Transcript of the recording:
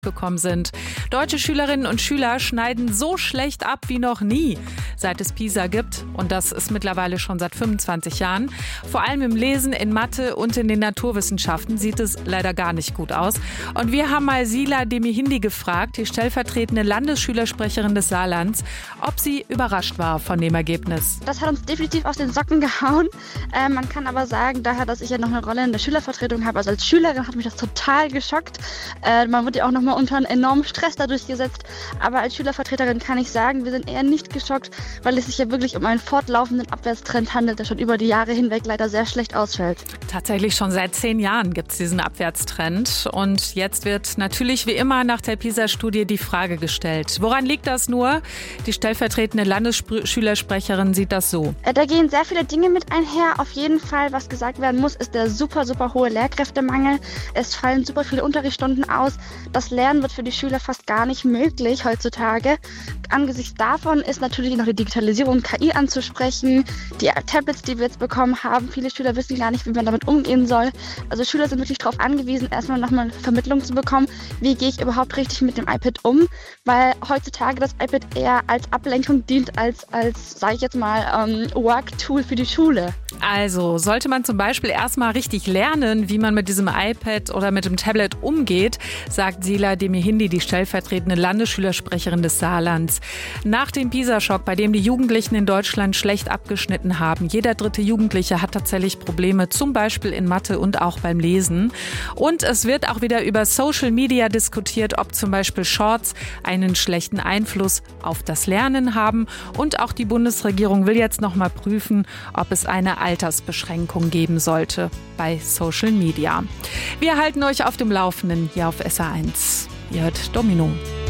gekommen sind. Deutsche Schülerinnen und Schüler schneiden so schlecht ab wie noch nie, seit es PISA gibt. Und das ist mittlerweile schon seit 25 Jahren. Vor allem im Lesen, in Mathe und in den Naturwissenschaften sieht es leider gar nicht gut aus. Und wir haben mal Sila Demihindi gefragt, die stellvertretende Landesschülersprecherin des Saarlands, ob sie überrascht war von dem Ergebnis. Das hat uns definitiv aus den Socken gehauen. Man kann aber sagen, daher, dass ich ja noch eine Rolle in der Schülervertretung habe, also als Schülerin hat mich das total geschockt. Man wird ja auch nochmal unter einen enormen Stress dadurch gesetzt. Aber als Schülervertreterin kann ich sagen, wir sind eher nicht geschockt, weil es sich ja wirklich um einen fortlaufenden Abwärtstrend handelt, der schon über die Jahre hinweg leider sehr schlecht ausfällt. Tatsächlich schon seit 10 Jahren gibt es diesen Abwärtstrend. Und jetzt wird natürlich wie immer nach der PISA-Studie die Frage gestellt. Woran liegt das nur? Die stellvertretende Landesschülersprecherin sieht das so. Da gehen sehr viele Dinge mit einher. Auf jeden Fall, was gesagt werden muss, ist der super hohe Lehrkräftemangel. Es fallen super viele Unterrichtsstunden aus. Das Lernen wird für die Schüler fast gar nicht möglich heutzutage. Angesichts davon ist natürlich noch die Digitalisierung, KI anzusprechen. Die Tablets, die wir jetzt bekommen haben, viele Schüler wissen gar nicht, wie man damit umgehen soll. Also Schüler sind wirklich darauf angewiesen, erstmal nochmal eine Vermittlung zu bekommen, wie gehe ich überhaupt richtig mit dem iPad um, weil heutzutage das iPad eher als Ablenkung dient, als sage ich jetzt mal, Work-Tool für die Schule. Also sollte man zum Beispiel erstmal richtig lernen, wie man mit diesem iPad oder mit dem Tablet umgeht, sagt Sila Demihindi, die stellvertretende Landesschülersprecherin des Saarlands. Nach dem PISA-Schock, bei dem die Jugendlichen in Deutschland schlecht abgeschnitten haben, jeder 3. Jugendliche hat tatsächlich Probleme, zum Beispiel in Mathe und auch beim Lesen. Und es wird auch wieder über Social Media diskutiert, ob zum Beispiel Shorts einen schlechten Einfluss auf das Lernen haben. Und auch die Bundesregierung will jetzt noch mal prüfen, ob es eine Altersbeschränkung geben sollte bei Social Media. Wir halten euch auf dem Laufenden hier auf SR1. Ihr hört Domino.